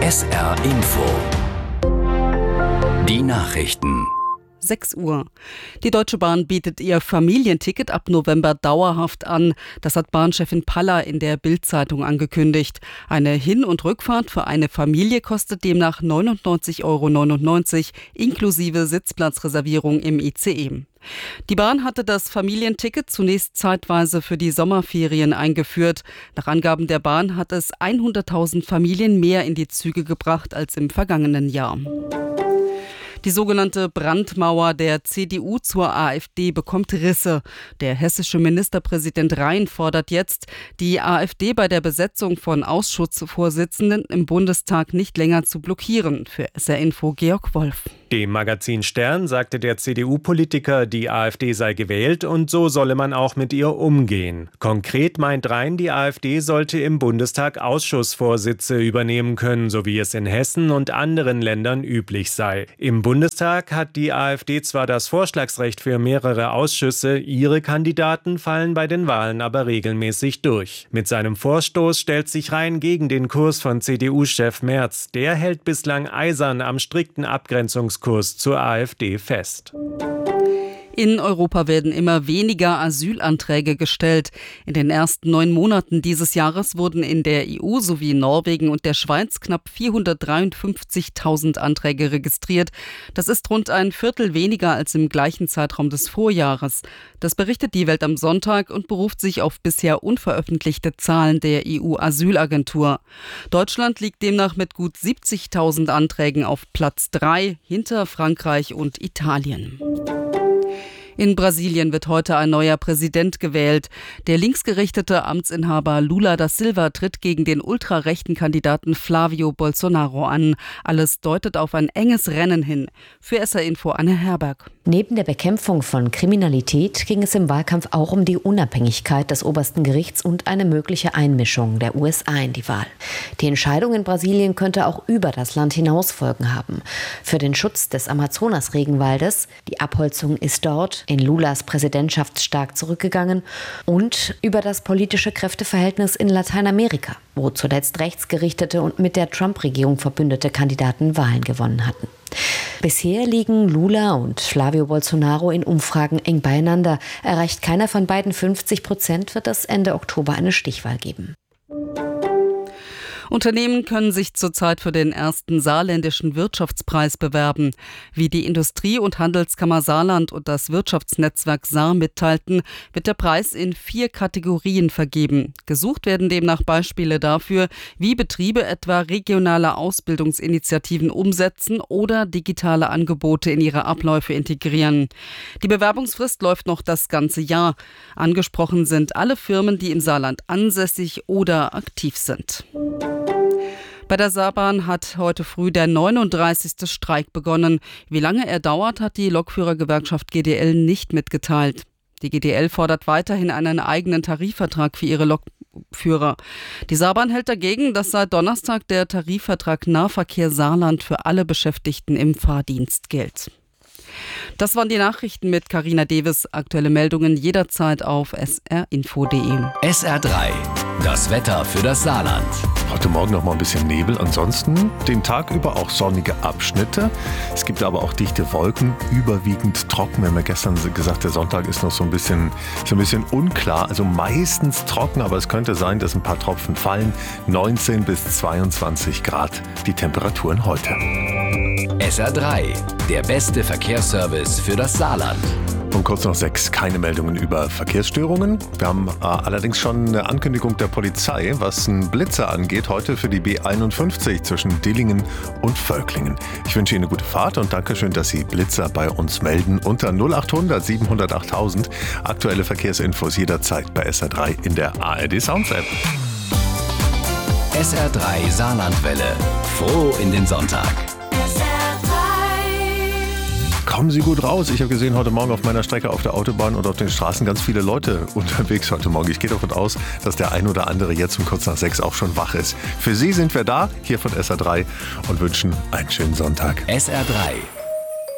SR Info. Die Nachrichten. 6 Uhr. Die Deutsche Bahn bietet ihr Familienticket ab November dauerhaft an. Das hat Bahnchefin Paller in der Bild-Zeitung angekündigt. Eine Hin- und Rückfahrt für eine Familie kostet demnach 99,99 € inklusive Sitzplatzreservierung im ICE. Die Bahn hatte das Familienticket zunächst zeitweise für die Sommerferien eingeführt. Nach Angaben der Bahn hat es 100.000 Familien mehr in die Züge gebracht als im vergangenen Jahr. Die sogenannte Brandmauer der CDU zur AfD bekommt Risse. Der hessische Ministerpräsident Rhein fordert jetzt, die AfD bei der Besetzung von Ausschussvorsitzenden im Bundestag nicht länger zu blockieren. Für SR Info Georg Wolf. Dem Magazin Stern sagte der CDU-Politiker, die AfD sei gewählt und so solle man auch mit ihr umgehen. Konkret meint Rhein, die AfD sollte im Bundestag Ausschussvorsitze übernehmen können, so wie es in Hessen und anderen Ländern üblich sei. Im Bundestag hat die AfD zwar das Vorschlagsrecht für mehrere Ausschüsse, ihre Kandidaten fallen bei den Wahlen aber regelmäßig durch. Mit seinem Vorstoß stellt sich Rhein gegen den Kurs von CDU-Chef Merz. Der hält bislang eisern am strikten Abgrenzungskurs zur AfD fest. In Europa werden immer weniger Asylanträge gestellt. In den ersten 9 Monaten dieses Jahres wurden in der EU sowie Norwegen und der Schweiz knapp 453.000 Anträge registriert. Das ist rund ein Viertel weniger als im gleichen Zeitraum des Vorjahres. Das berichtet die Welt am Sonntag und beruft sich auf bisher unveröffentlichte Zahlen der EU-Asylagentur. Deutschland liegt demnach mit gut 70.000 Anträgen auf Platz 3 hinter Frankreich und Italien. In Brasilien wird heute ein neuer Präsident gewählt. Der linksgerichtete Amtsinhaber Lula da Silva tritt gegen den ultrarechten Kandidaten Flavio Bolsonaro an. Alles deutet auf ein enges Rennen hin. Für SR Info Anne Herberg. Neben der Bekämpfung von Kriminalität ging es im Wahlkampf auch um die Unabhängigkeit des obersten Gerichts und eine mögliche Einmischung der USA in die Wahl. Die Entscheidung in Brasilien könnte auch über das Land hinaus Folgen haben. Für den Schutz des Amazonas-Regenwaldes, die Abholzung ist dort in Lulas Präsidentschaft stark zurückgegangen, und über das politische Kräfteverhältnis in Lateinamerika, wo zuletzt rechtsgerichtete und mit der Trump-Regierung verbündete Kandidaten Wahlen gewonnen hatten. Bisher liegen Lula und Flavio Bolsonaro in Umfragen eng beieinander. Erreicht keiner von beiden 50%, wird es Ende Oktober eine Stichwahl geben. Unternehmen können sich zurzeit für den ersten saarländischen Wirtschaftspreis bewerben. Wie die Industrie- und Handelskammer Saarland und das Wirtschaftsnetzwerk Saar mitteilten, wird der Preis in 4 Kategorien vergeben. Gesucht werden demnach Beispiele dafür, wie Betriebe etwa regionale Ausbildungsinitiativen umsetzen oder digitale Angebote in ihre Abläufe integrieren. Die Bewerbungsfrist läuft noch das ganze Jahr. Angesprochen sind alle Firmen, die im Saarland ansässig oder aktiv sind. Bei der Saarbahn hat heute früh der 39. Streik begonnen. Wie lange er dauert, hat die Lokführergewerkschaft GDL nicht mitgeteilt. Die GDL fordert weiterhin einen eigenen Tarifvertrag für ihre Lokführer. Die Saarbahn hält dagegen, dass seit Donnerstag der Tarifvertrag Nahverkehr Saarland für alle Beschäftigten im Fahrdienst gilt. Das waren die Nachrichten mit Carina Devis. Aktuelle Meldungen jederzeit auf srinfo.de. SR3, das Wetter für das Saarland. Heute Morgen noch mal ein bisschen Nebel, ansonsten den Tag über auch sonnige Abschnitte. Es gibt aber auch dichte Wolken, überwiegend trocken. Wir haben ja gestern gesagt, der Sonntag ist noch so ein bisschen unklar. Also meistens trocken, aber es könnte sein, dass ein paar Tropfen fallen. 19 bis 22 Grad die Temperaturen heute. SR3, der beste Verkehrsservice für das Saarland. Um kurz nach 6 keine Meldungen über Verkehrsstörungen. Wir haben allerdings schon eine Ankündigung der Polizei, was einen Blitzer angeht, heute für die B51 zwischen Dillingen und Völklingen. Ich wünsche Ihnen eine gute Fahrt und Dankeschön, dass Sie Blitzer bei uns melden unter 0800 700 8000. Aktuelle Verkehrsinfos jederzeit bei SR3 in der ARD Sounds App. SR3 Saarlandwelle. Froh in den Sonntag. Kommen Sie gut raus. Ich habe gesehen, heute Morgen auf meiner Strecke auf der Autobahn und auf den Straßen ganz viele Leute unterwegs heute Morgen. Ich gehe davon aus, dass der ein oder andere jetzt um kurz nach 6 auch schon wach ist. Für Sie sind wir da, hier von SR3, und wünschen einen schönen Sonntag. SR3